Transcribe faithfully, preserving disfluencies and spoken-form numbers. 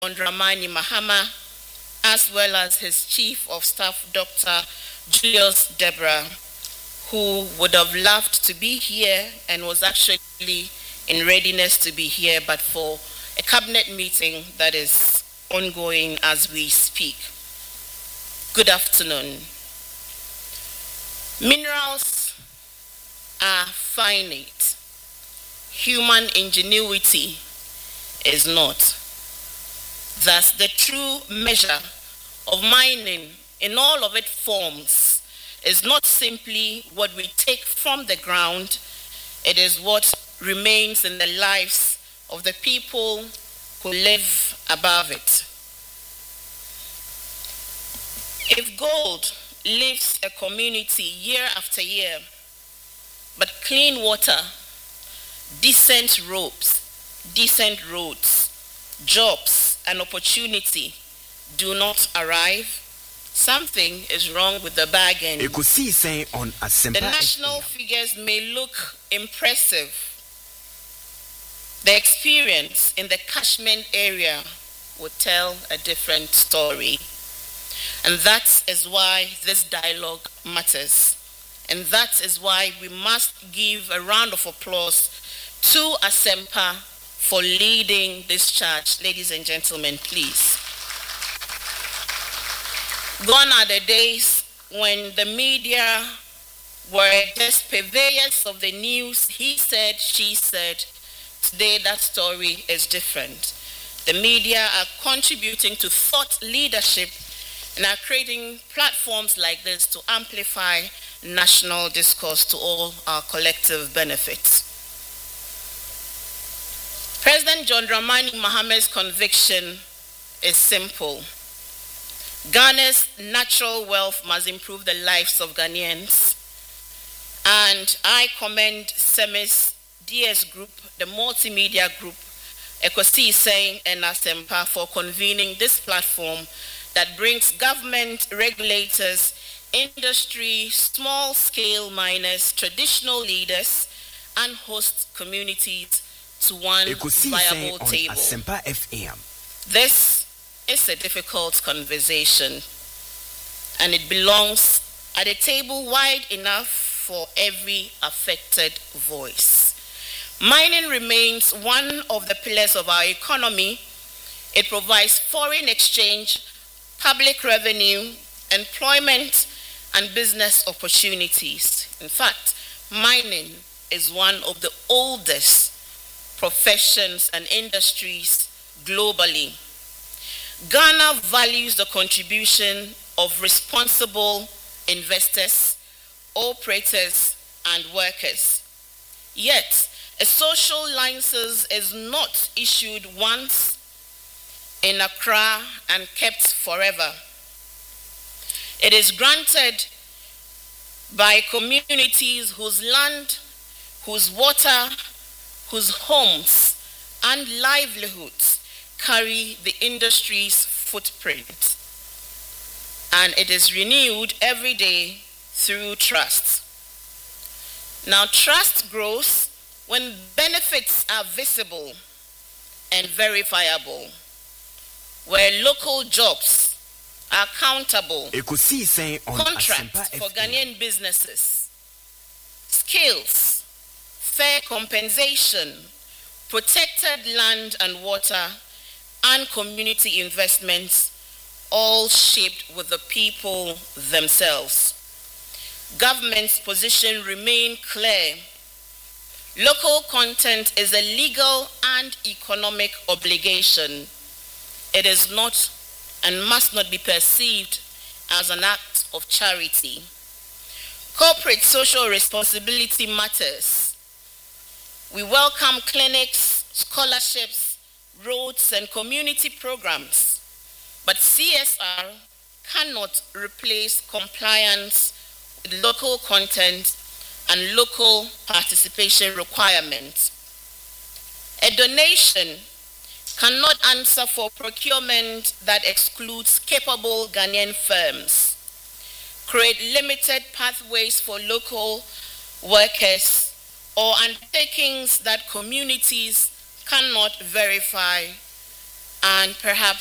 Dramani Mahama, as well as his Chief of Staff, Doctor Julius Deborah, who would have loved to be here and was actually in readiness to be here, but for a cabinet meeting that is ongoing as we speak. Good afternoon. Minerals are finite. Human ingenuity is not. Thus, the true measure of mining in all of its forms is not simply what we take from the ground, it is what remains in the lives of the people who live above it. If gold leaves a community year after year, but clean water, decent roads, decent roads, jobs, and opportunity do not arrive, something is wrong with the bargain. The national figures may look impressive. The experience in the catchment area would tell a different story. And that is why this dialogue matters. And that is why we must give a round of applause to Asempa for leading this charge. Ladies and gentlemen, please. Gone are the days when the media were just purveyors of the news. He said, she said. Today, that story is different. The media are contributing to thought leadership and are creating platforms like this to amplify national discourse to all our collective benefits. President John Dramani Mahama's conviction is simple. Ghana's natural wealth must improve the lives of Ghanaians. And I commend SEMIS, D S Group, the multimedia group, Ekosi saying and Asempa for convening this platform that brings government, regulators, industry, small-scale miners, traditional leaders, and host communities to one viable table. This is a difficult conversation, and it belongs at a table wide enough for every affected voice. Mining remains one of the pillars of our economy. It provides foreign exchange, public revenue, employment, and business opportunities. In fact, mining is one of the oldest professions and industries globally. Ghana values the contribution of responsible investors, operators, and workers. Yet, a social license is not issued once in Accra and kept forever. It is granted by communities whose land, whose water, whose homes and livelihoods carry the industry's footprint. And it is renewed every day through trust. Now, trust grows when benefits are visible and verifiable, where local jobs are accountable, contracts for Ghanaian businesses, skills, fair compensation, protected land and water, and community investments, all shaped with the people themselves. Government's position remains clear. Local content is a legal and economic obligation. It is not and must not be perceived as an act of charity. Corporate social responsibility matters. We welcome clinics, scholarships, roads, and community programs, but C S R cannot replace compliance with local content and local participation requirements. A donation cannot answer for procurement that excludes capable Ghanaian firms, create limited pathways for local workers, or undertakings that communities cannot verify and perhaps